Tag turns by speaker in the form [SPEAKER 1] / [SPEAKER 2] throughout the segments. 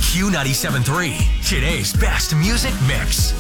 [SPEAKER 1] Q97.3, today's best music mix.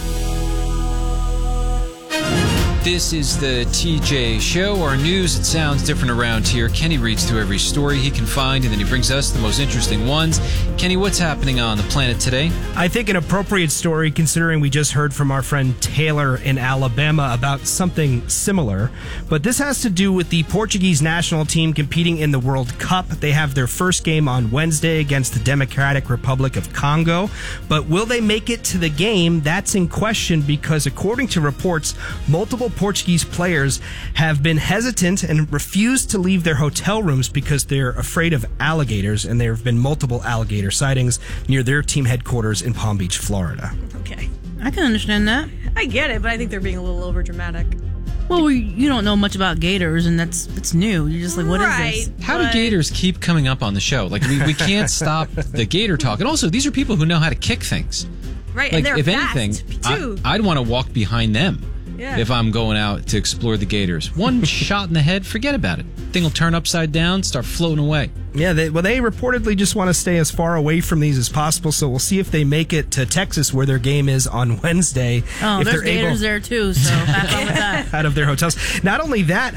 [SPEAKER 2] This is the TJ Show. Our news, it sounds different around here. Kenny reads through every story he can find, and then he brings us the most interesting ones. Kenny, what's happening on the planet today?
[SPEAKER 3] I think an appropriate story, considering we just heard from our friend Taylor in Alabama about something similar. But this has to do with the Portuguese national team competing in the World Cup. They have their first game on Wednesday against the Democratic Republic of Congo. But will they make it to the game? That's in question because, according to reports, multiple Portuguese players have been hesitant and refused to leave their hotel rooms because they're afraid of alligators, and there have been multiple alligator sightings near their team headquarters in Palm Beach, Florida.
[SPEAKER 4] Okay.
[SPEAKER 5] I can understand that.
[SPEAKER 4] I get it, but I think they're being a little overdramatic.
[SPEAKER 5] Well, you don't know much about gators, and it's new. You're just like, what is this?
[SPEAKER 2] How do gators keep coming up on the show? Like, we can't stop the gator talk. And also, these are people who know how to kick things.
[SPEAKER 4] Right,
[SPEAKER 2] Like,
[SPEAKER 4] and they're
[SPEAKER 2] if
[SPEAKER 4] fast,
[SPEAKER 2] anything,
[SPEAKER 4] too.
[SPEAKER 2] I'd want to walk behind them.
[SPEAKER 4] Yeah.
[SPEAKER 2] If I'm going out to explore the gators. One shot in the head, forget about it. Thing will turn upside down, start floating away.
[SPEAKER 3] Yeah, they reportedly just want to stay as far away from these as possible, so we'll see if they make it to Texas, where their game is on Wednesday.
[SPEAKER 5] Oh,
[SPEAKER 3] if
[SPEAKER 5] there's
[SPEAKER 3] they're
[SPEAKER 5] gators there too, so have fun with that.
[SPEAKER 3] out of their hotels. Not only that,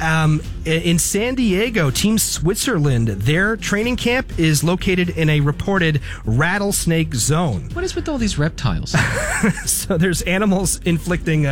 [SPEAKER 3] in San Diego, Team Switzerland, their training camp is located in a reported rattlesnake zone.
[SPEAKER 2] What is with all these reptiles?
[SPEAKER 3] So there's animals inflicting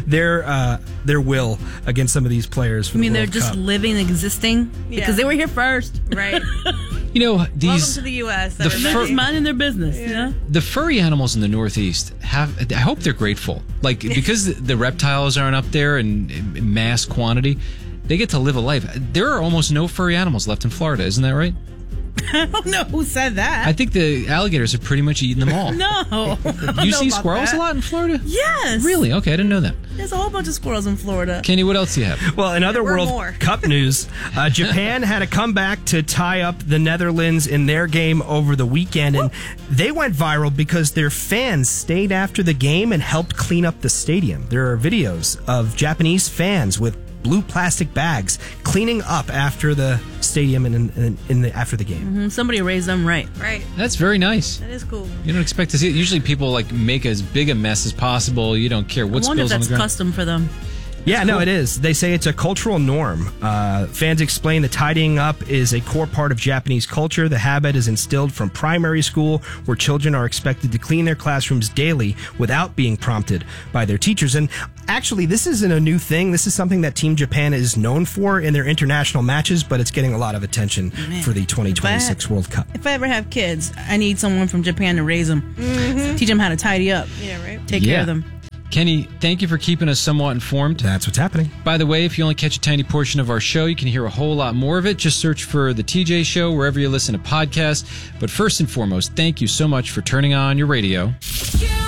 [SPEAKER 3] their will against some of these players for
[SPEAKER 5] I mean,
[SPEAKER 3] the
[SPEAKER 5] they're
[SPEAKER 3] World
[SPEAKER 5] just
[SPEAKER 3] Cup.
[SPEAKER 5] living, existing, because they were here first.
[SPEAKER 4] Right.
[SPEAKER 2] You know,
[SPEAKER 4] Welcome
[SPEAKER 2] these
[SPEAKER 4] to the U.S.
[SPEAKER 2] the
[SPEAKER 5] They're just minding their business, you know?
[SPEAKER 2] the furry animals in the Northeast I hope they're grateful. Like, because the reptiles aren't up there in mass quantity, they get to live a life. There are almost no furry animals left in Florida, isn't that right?
[SPEAKER 5] I don't know who said that.
[SPEAKER 2] I think the alligators have pretty much eaten them all.
[SPEAKER 5] No.
[SPEAKER 2] You see squirrels a lot in Florida?
[SPEAKER 5] Yes.
[SPEAKER 2] Really? Okay, I didn't know that.
[SPEAKER 5] There's a whole bunch of squirrels in Florida.
[SPEAKER 2] Kenny, what else do you have?
[SPEAKER 3] Well, in other
[SPEAKER 4] There were
[SPEAKER 3] World
[SPEAKER 4] more.
[SPEAKER 3] Cup news, Japan had a comeback to tie up the Netherlands in their game over the weekend, and they went viral because their fans stayed after the game and helped clean up the stadium. There are videos of Japanese fans with blue plastic bags cleaning up after the stadium and after the game.
[SPEAKER 5] Somebody raised them right.
[SPEAKER 4] Right.
[SPEAKER 2] That's very nice.
[SPEAKER 4] That is cool.
[SPEAKER 2] You don't expect to see it. Usually people like make as big a mess as possible. You don't care what
[SPEAKER 5] I wonder if
[SPEAKER 2] spills on the
[SPEAKER 5] that's
[SPEAKER 2] ground.
[SPEAKER 5] custom for them.
[SPEAKER 3] Yeah, no, it is. They say it's a cultural norm. Fans explain the tidying up is a core part of Japanese culture. The habit is instilled from primary school, where children are expected to clean their classrooms daily without being prompted by their teachers. And actually, this isn't a new thing. This is something that Team Japan is known for in their international matches, but it's getting a lot of attention for the 2026 World Cup.
[SPEAKER 5] If I ever have kids, I need someone from Japan to raise them. Teach them how to tidy up.
[SPEAKER 4] Yeah, right.
[SPEAKER 5] Take care of them.
[SPEAKER 2] Kenny, thank you for keeping us somewhat informed.
[SPEAKER 3] That's what's happening.
[SPEAKER 2] By the way, if you only catch a tiny portion of our show, you can hear a whole lot more of it. Just search for The TJ Show wherever you listen to podcasts. But first and foremost, thank you so much for turning on your radio.
[SPEAKER 1] Q